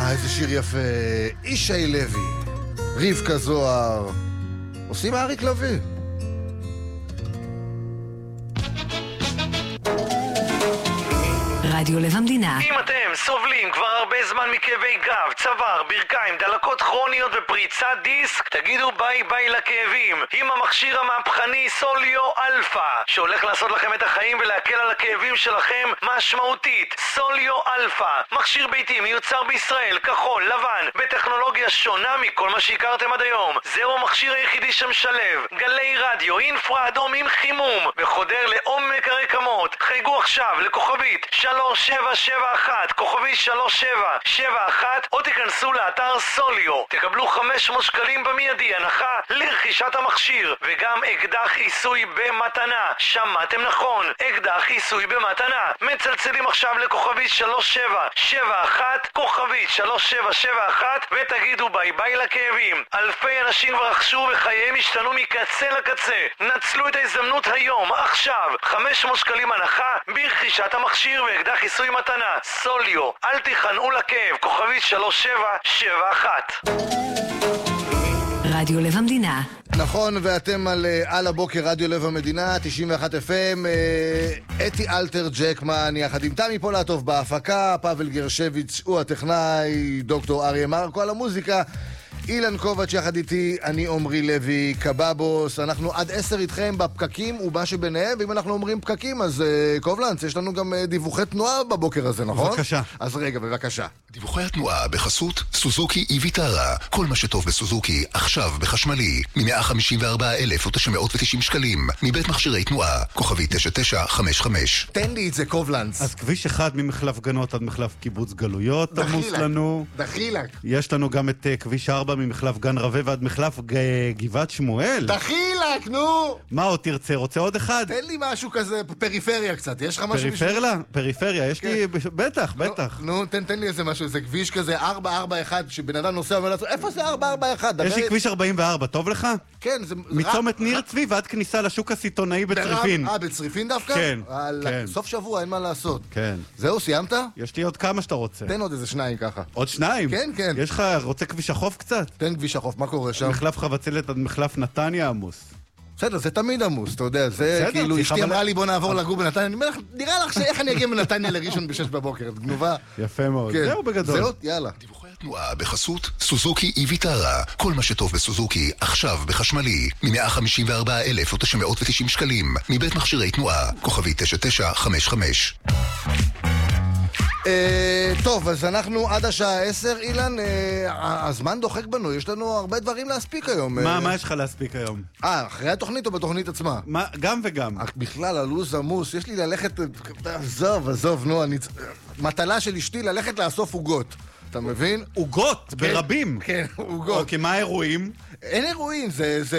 איזה שיר יפה. ישי לוי, רבקה זוהר, עושים אריק לוי. רדיו לב המדינה. אם אתם סובלים כבר הרבה זמן מכאבי גב, צוואר, ברכיים, דלקות כרוניות ופריצת דיסק, תגידו ביי ביי לכאבים עם המכשיר המהפכני סוליו אלפא, שהולך לעשות לכם את החיים ולהקל על הכאבים שלכם משמעותית. סוליו אלפא, מכשיר ביתי מיוצר בישראל, כחול, לבן, בטכנולוגיה שונה מכל מה שהכרתם עד היום. זהו המכשיר היחידי שמשלב גלי רדיו, אינפרה אדום עם חימום וחודר לעומק הרקמות. חייגו עכשיו לכוכבית 3771, כוכבית 3771, או תיכנסו לאתר סוליו. תקבלו 500 שקלים במיידי הנחה לרכישת המכשיר, וגם אקדח עיסוי במתנה. שמעתם נכון, אקדח עיסוי במתנה. מצלצלים עכשיו לכוכבית 3771, כוכבית 3771, ותגידו ביי ביי לכאבים. אלפי אנשים כבר רכשו וחייהם השתנו מקצה לקצה. נצלו את ההזדמנות היום, עכשיו. 500 שקלים הנחה ברכישת המכשיר ואקדח עיסוי מתנה. סוליו, אל תיכנעו לכאב. כוכבית 3771. רדיו לב המדינה. נכון, ואתם על הבוקר, רדיו לב המדינה, 91 FM. אתי אלתר ג'קמן, יחד עם תמי פולטוב בהפקה, פאבל גרשביץ' הוא הטכנאי, דוקטור אריה מרקו על המוזיקה, אילן קובץ' יחד איתי, אני עומרי לוי, קבבוס. אנחנו עד 10 איתכם בפקקים ומה שביניהם, ואם אנחנו אומרים פקקים, אז קובלנץ, יש לנו גם דיווחי תנועה בבוקר הזה, נכון? בבקשה. אז רגע, בבקשה. דיווחי התנועה בחסות סוזוקי איביטרה. כל מה שטוב בסוזוקי, עכשיו בחשמלי, מ-154,990 שקלים, מבית מכשירי תנועה, כוכבי 9955. תן לי את זה, קובלנץ. אז כביש אחד ממחלף גנות עד מחלף קיבוץ גלויות עמוס לנו. דחילק. יש לנו גם את כביש 4 ממחלף גן רווה ועד מחלף גבעת שמואל. דחילק, נו! מה עוד תרצה? רוצה עוד אחד? תן לי משהו כזה, פריפריה קצת. יש לך משהו? פריפריה, יש לי... בטח. נו, תן לי איזה משהו, זה כביש כזה 441, שבן אדם נוסע ואומר לעצור, איפה זה 441? יש לי כביש 44, טוב לך? כן, זה... מצומת ניר צבי ועד כניסה לשוק הסיטונאי בצריפין. בצריפין דווקא? כן. סוף שבוע, אין מה לעשות. כן. זהו, סיימת? יש לי עוד כמה שאתה רוצה. תן עוד איזה שניים ככה. עוד שניים? כן. יש לך, רוצה כביש החוף קצת? תן כביש החוף, מה קורה שם? מחלף חבצלת עד מחלף נתניה עמוס. בסדר, זה תמיד עמוס, אתה יודע, זה כאילו, אשתי אמרה לי בוא נעבור לגור בנתניה, אני אומר לך, נראה לך שאיך אני אגיע מנתניה לראשון ב6 בבוקר, את גנובה. יפה מאוד, זהו בגדול. זהו, יאללה. דיווחי התנועה בחסות סוזוקי איביטרה. כל מה שטוב בסוזוקי, עכשיו בחשמלי, מ-154,990 שקלים, מבית מכשירי תנועה, כוכבי 9955. טוב, אז אנחנו עד השעה 10, אילן, הזמן דוחק בנו, יש לנו הרבה דברים להספיק היום. מה יש לך להספיק היום? אחרי התוכנית או בתוכנית עצמה? גם וגם. בכלל, הלו"ז עמוס, יש לי ללכת, עזוב, נו, מטלה של אשתי ללכת לאסוף עוגות. אתה מבין? עוגות, ברבים. כן, עוגות. אוקיי, מה האירועים? אין אירועים,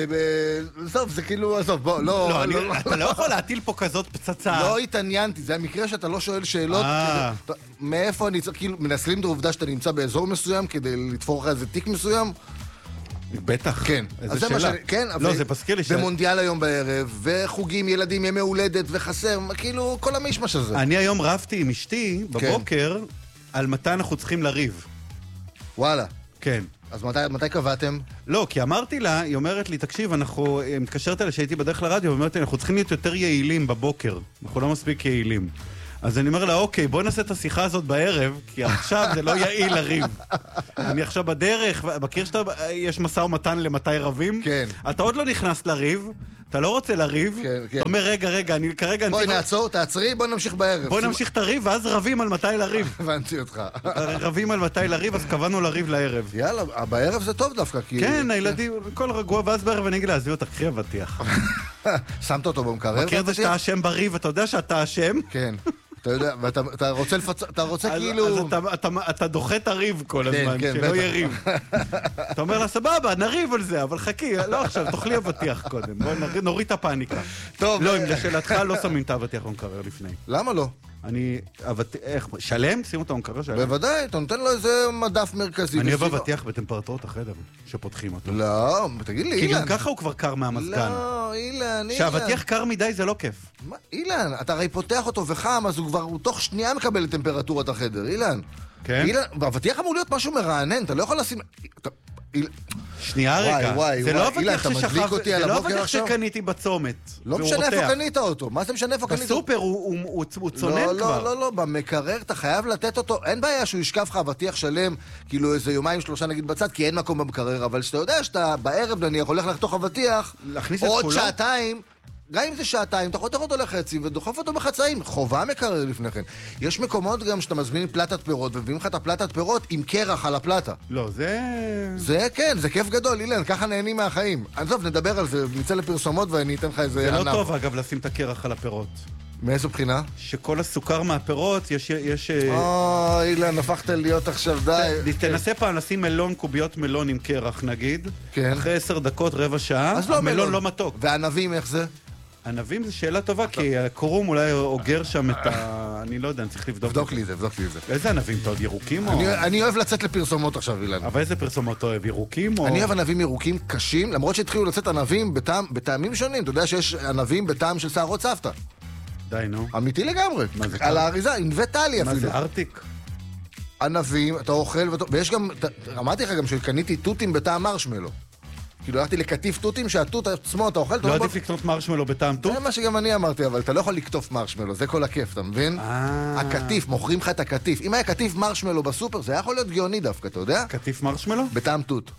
זה כאילו, עזוב, בוא, לא. אתה לא יכול להטיל פה כזאת פצצה. לא התעניינתי, זה המקרה שאתה לא שואל שאלות. מאיפה אני, כאילו, מנסלים את העובדה שאתה נמצא באזור מסוים כדי לתפור לך איזה תיק מסוים? בטח. כן. איזה שאלה. כן, לא, זה מזכיר לי במונדיאל היום בערב, וחוגים, ילדים, ימי הולדת, וחסר, כאילו, כל המשמש הזה. אני היום רבתי עם אשתי בבוקר על מתי אנחנו צריכים לריב. וואלה. כן. אז מתי קבעתם? לא, כי אמרתי לה, היא אומרת לי, תקשיב, אנחנו, מתקשרת אליה שהייתי בדרך לרדיו, ואומרת לי, אנחנו צריכים להיות יותר יעילים בבוקר. אנחנו לא מספיק יעילים. אז אני אומר לה, אוקיי, בוא נעשה את השיחה הזאת בערב, כי עכשיו זה לא יעיל לריב. אני עכשיו בדרך, מכיר שאתה, יש משא ומתן למתי רבים? כן. אתה עוד לא נכנס לריב, אתה לא רוצה לריב, אתה אומר, רגע, אני כרגע... בואי נעצור, תעצרי, בוא נמשיך בערב. בוא נמשיך את הריב, ואז רבים על מתי לריב. הבנתי אותך. רבים על מתי לריב, אז קבענו לריב לערב. יאללה, בערב זה טוב דווקא, כי... כן, הילדים, כל רגוע, ואז בערב אני אגיד לה, עזבי אותה, קחי אבטיח. שמת אותו במקרר? מכיר זה שאתה אשם בריב, אתה יודע שאתה אשם? כן. אתה יודע, ואתה רוצה אתה רוצה כאילו... אז אתה דוחה את הריב כל הזמן, שלא יריב. אתה אומר לה, סבבה, נריב על זה, אבל חכי, לא עכשיו, תאכלי אבטיח קודם, בואי נוריד את הפאניקה. טוב. לא, אם לשאלתך לא שמים את האבטיח במקרר לפני. למה לא? איך, שלם? שים אותו במקרר שלם? בוודאי, אתה נותן לו איזה מדף מרכזי. אני אוהב אבטיח בטמפרטורת החדר, שפותחים אותו. לא, תגיד לי, אילן. כי גם ככה הוא כבר קר מהמזגן. לא, אילן. שהאבטיח קר מדי זה לא כיף. אילן, אתה הרי פותח אותו וחם, אז הוא תוך שנייה מקבל את טמפרטורת החדר, אילן. כן? אילן, אבטיח אמור להיות משהו מרענן, אתה לא יכול לשים... שנייה רגע, זה לא אבטיח שקניתי בצומת. לא משנה איפה קנית אותו, מה זה משנה איפה קנית אותו? בסופר הוא צונן כבר. לא, במקרר אתה חייב לתת אותו, אין בעיה שהוא ישכב לך אבטיח שלם, כאילו איזה יומיים שלושה נגיד בצד, כי אין מקום במקרר, אבל שאתה יודע שאתה בערב נניח הולך לחתוך אבטיח, עוד שעתיים, גם אם זה שעתיים, אתה חותך אותו לחצי ודוחף אותו בחצאים, חובה מקרר לפני כן. יש מקומות גם שאתה מזמין פלטת פירות, ומביאים לך את הפלטת פירות עם קרח על הפלטה. לא, זה כן, זה כיף גדול, אילן, ככה נהנים מהחיים. עזוב, נדבר על זה, נצא לפרסומות ואני אתן לך איזה... זה לא טוב, אגב, לשים את הקרח על הפירות. מאיזו בחינה? שכל הסוכר מהפירות, יש... אילן, הפכת להיות עכשיו די... תנסה פעם לשים מלון, קוביות מלון עם קרח, נגיד. כן. אחרי 10 דקות, רבע שעה, המלון לא מתוק. וענבים, איך זה? ענבים זה שאלה טובה, כי הקורום אולי אוגר שם את ה... אני לא יודע, אני צריך לבדוק. בדוק לי זה. איזה ענבים? אתה עוד ירוקים או... אני אוהב לצאת לפרסומות עכשיו, אילן. אבל איזה פרסומות אתה אוהב? ירוקים או... אני אוהב ענבים ירוקים קשים, למרות שהתחילו לצאת ענבים בטעמים שונים. אתה יודע שיש ענבים בטעם של שערות סבתא. די, נו. אמיתי לגמרי. על האריזה, עם וטלי אפילו. מה זה, ארטיק? ענבים, אתה אוכל, ויש גם... אמרתי לך גם שקניתי תותים בטעם מרשמלו. כאילו הלכתי לקטיף תותים שהתות עצמו אתה אוכל... לא עדיף לקנות מרשמלו בטעם תות? זה מה שגם אני אמרתי, אבל אתה לא יכול לקטוף מרשמלו, זה כל הכיף, אתה מבין? הקטיף, מוכרים לך את הקטיף. אם היה קטיף מרשמלו בסופר, זה היה יכול להיות גאוני דווקא, אתה יודע? קטיף מרשמלו? בטעם תות.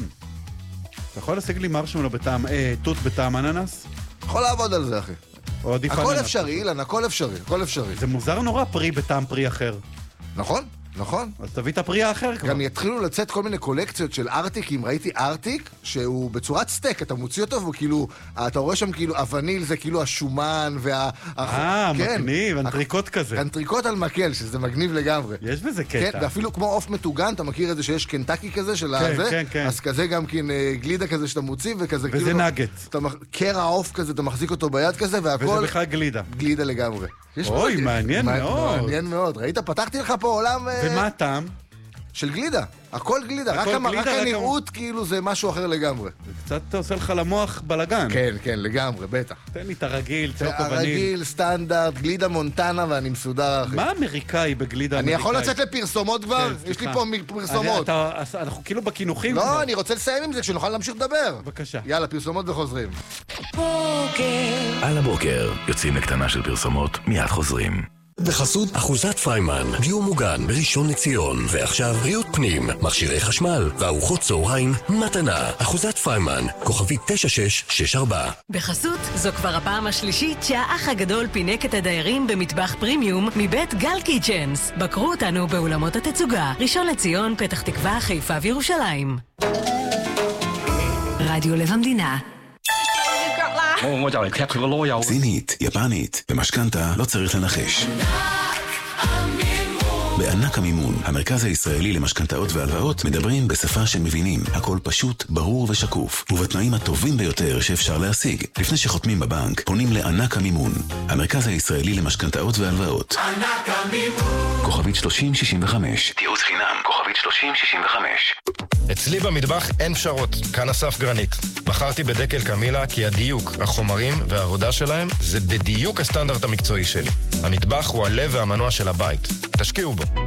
אתה יכול להשיג לי מרשמלו בטעם... תות בטעם אננס? יכול לעבוד על זה, אחי. הכל אפשרי, אילן, הכל אפשרי. זה מוזר נורא פרי בטעם פרי אחר. נכון. אז תביא את הפרי האחר כבר. גם יתחילו לצאת כל מיני קולקציות של ארטיקים. ראיתי ארטיק שהוא בצורת סטייק, אתה מוציא אותו והוא כאילו, אתה רואה שם כאילו, הווניל זה כאילו השומן מגניב, אנטריקוט כזה. אנטריקוט על מקל, שזה מגניב לגמרי. יש בזה קטע. כן, ואפילו כמו אוף מטוגן, אתה מכיר את זה שיש קנטקי כזה של הזה? כן. אז כזה גם כן גלידה כזה שאתה מוציא, וכזה כאילו... וזה נגט. קרע עוף כזה, אתה מחזיק אותו ביד כזה, והכל... וזה בכלל גלידה. גלידה לגמרי. אוי, מעניין מאוד. מעניין מאוד. ראית, פתחתי לך פה עולם... ומה הטעם? של גלידה. הכל גלידה. רק הנראות כאילו זה משהו אחר לגמרי. זה קצת עושה לך למוח בלגן. כן, לגמרי, בטח. תן לי את הרגיל, צ'וקו וניל. הרגיל, סטנדרט, גלידה מונטנה ואני מסודר, אחי. מה אמריקאי בגלידה אני אמריקאי? יכול לצאת לפרסומות כבר? יש לי פה פרסומות. אנחנו כאילו בכינוכים. לא, אני רוצה לסיים עם זה כשנוכל להמשיך לדבר. בבקשה. יאללה, פרסומות וחוזרים. על הבוקר, יוצאים לקטנה של פרסומות, מיד חוזרים. בחסות אחוזת פריימן, דיור מוגן בראשון לציון, ועכשיו ריהוט פנים, מכשירי חשמל וארוחות צהריים מתנה. אחוזת פריימן, כוכבית 9664. בחסות זו כבר הפעם השלישית שהאח הגדול פינק את הדיירים במטבח פרימיום מבית גל קיצ'נס. בקרו אותנו באולמות התצוגה, ראשון לציון, פתח תקווה, חיפה וירושלים. רדיו לב המדינה. סינית, יפנית, במשכנתה לא צריך לנחש. בענק המימון, המרכז הישראלי למשכנתאות והלוואות, מדברים בשפה שמבינים. הכל פשוט, ברור ושקוף, ובתנאים הטובים ביותר שאפשר להשיג. לפני שחותמים בבנק, פונים לענק המימון, המרכז הישראלי למשכנתאות והלוואות. ענק המימון. כוכבית 3065. תיעוץ חינם, כוכבית 3065. אצלי במטבח אין פשרות, כאן אסף גרנית. בחרתי בדקל קמילה כי הדיוק, החומרים והעבודה שלהם זה בדיוק הסטנדרט המקצועי שלי. המטבח הוא הלב והמנוע של הבית. תשקיעו בו.